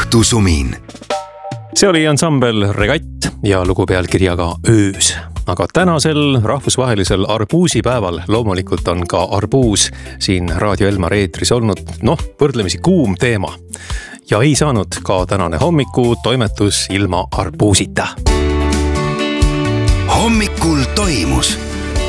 õhtusumin. See oli ansambel Regatt ja lugu pealkirjaga Öös. Aga tänasel rahvusvahelisel arbuusipäeval loomulikult on ka arbuus siin Raadio Elmar eetris olnud, võrdlemisi kuum teema. Ja ei saanud ka tänane hommiku toimetus ilma arbuusita. Hommikul toimus.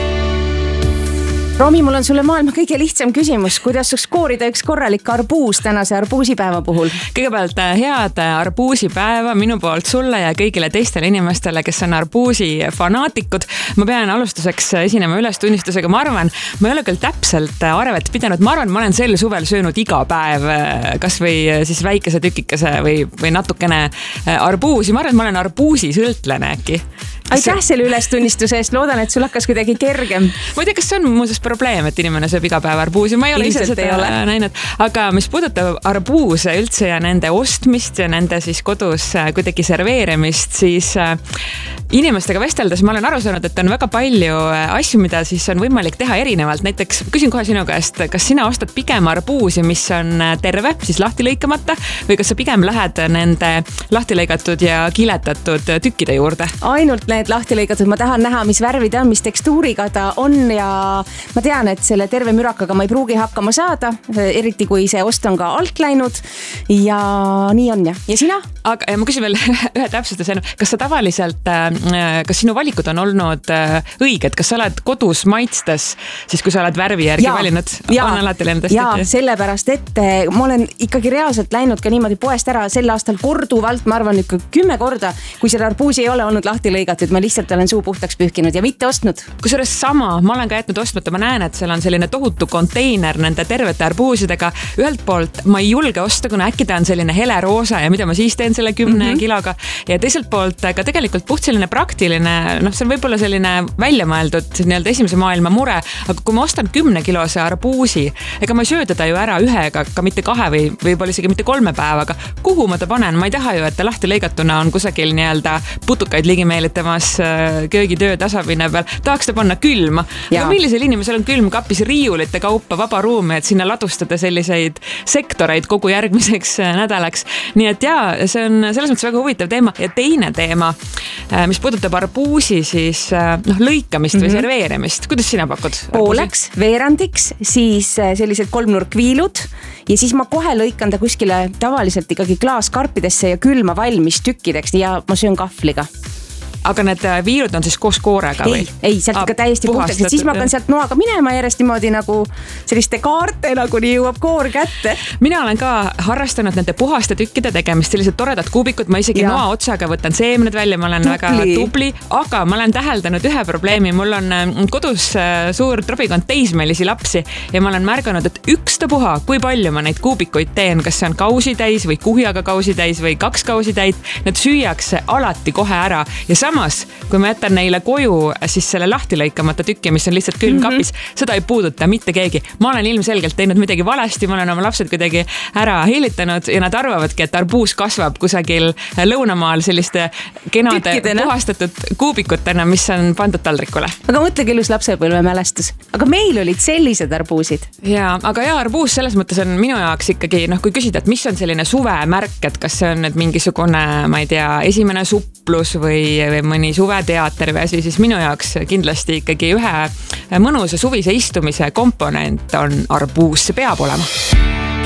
Romi, mul on sulle maailma kõige lihtsam küsimus. Kuidas saaks koorida üks korralik arbuus tänase arbuusipäeva puhul? Kõigepealt head arbuusipäeva minu poolt sulle ja kõigile teistele inimestele, kes on arbuusi fanaatikud. Ma pean alustuseks esinema ülestunnistusega. Ma arvan, ma ei ole küll täpselt arvet pidanud. Ma arvan, ma olen sel suvel söönud iga päev kas või siis väikese tükikese või natukene arbuusi. Ma arvan, et ma olen arbuusi sõltlane äkki. Aitäh selle ülestunnistuse eest. Loodan, et sul hakkas kuidagi kergem. Ma ei tea, kas see on muuseas probleem, et inimene sööb iga päev arbuusi. Ma ei ole ise seda näinud. Aga mis puudutab arbuuse üldse ja nende ostmist ja nende siis kodus kuidagi serveerimist, siis inimestega vesteldes ma olen aru saanud, et on väga palju asju, mida siis on võimalik teha erinevalt. Näiteks küsin kohe sinu käest, kas sina ostad pigem arbuusi, mis on terve, siis lahti lõikamata, või kas sa pigem lähed nende lahti lõigatud ja kiletatud tükkide juurde? Ainult need lahti lõigatud. Ma tahan näha, mis värvi ta on, mis tekstuuriga ta on ja ma tean, et selle terve mürakaga ma ei pruugi hakkama saada, eriti kui see ost on ka alt läinud ja nii on. Ja sina? Aga ma küsin veel ühe täpsustuse. Kas sa tavaliselt, kas sinu valikud on olnud õiged? Kas sa oled kodus maitstes, siis kui sa oled värvi järgi valinud? On alati läinud hästi? Jaa, sellepärast, et ma olen ikkagi reaalselt läinud ka niimoodi poest ära sel aastal korduvalt, ma arvan ikka 10 korda, kui selle arbuusi ei ole olnud lahti lõigatud. Ma lihtsalt olen suu puhtaks pühkinud ja mitte ostnud. Kusjuures sama, ma olen ka jätnud ostmata, ma näen, et seal on selline tohutu konteiner nende tervete arbuusidega. Ühelt poolt ma ei julge osta, kuna äkki ta on selline hele roosa ja mida ma siis teen selle 10 kiloga. Ja teiselt poolt ka tegelikult puht selline praktiline, see on võib-olla selline väljamõeldud nii-öelda esimese maailma mure, aga kui ma ostan 10 kilose arbuusi, ega ma ei söö teda ju ära ühega, ka mitte 2 või võib-olla isegi mitte 3 päevaga. Kuhu ma ta panen? Ma ei taha ju, et ta lahti lõigatuna on kusagil nii-öelda putukaid ligi meelitamas köögitöö tasapinne peal. Tahaks ta panna külma. Aga millisel inimesel on külmkapis riiulite kaupa vaba ruumi, et sinna ladustada selliseid sektoreid kogu järgmiseks nädalaks. Nii et see on selles mõttes väga huvitav teema. Ja teine teema, mis puudutab arbuusi, siis lõikamist või serveerimist. Kuidas sina pakud? Pooleks, veerandiks, siis sellised 3-nurkviilud ja siis ma kohe lõikan ta kuskile tavaliselt ikkagi klaaskarpidesse ja külma valmis tükkideks ja ma söön kahvliga. Aga need viilud on siis koos koorega või? Ei, sealt ikka täiesti puhtaks. Siis ma hakkan sealt noaga minema järjest niimoodi nagu selliste kaarte, nagu nii jõuab koor kätte. Mina olen ka harrastanud nende puhaste tükkide tegemist, sellised toredad kuubikud. Ma isegi noa otsaga võtan seemned välja, ma olen väga tubli. Aga ma olen täheldanud ühe probleemi. Mul on kodus suur trobikond teismelisi lapsi ja ma olen märganud, et ükstapuha, kui palju ma neid kuubikuid teen, kas see on kausitäis või kuhjaga kausitäis või 2 kausitäit, need süüakse alati kohe ära ja samas, kui ma jätan neile koju siis selle lahti lõikamata tükki, mis on lihtsalt külmkapis, seda ei puuduta mitte keegi. Ma olen ilmselgelt teinud midagi valesti, ma olen oma lapsed kuidagi ära heilitanud ja nad arvavadki, et arbuus kasvab kusagil lõunamaal selliste kenade tükkidena, puhastatud kuubikutena, mis on pandud taldrikule. Aga mõtle küll lapsepõlve mälestus. Aga meil olid sellised arbuusid. Aga arbuus selles mõttes on minu jaoks ikkagi, kui küsida, et mis on selline suvemärk, et kas see on nüüd mingisugune, ma ei tea, esimene suplus või mõni suveteater või asi, siis minu jaoks kindlasti ikkagi ühe mõnusa suvise istumise komponent on arbuus, see peab olema.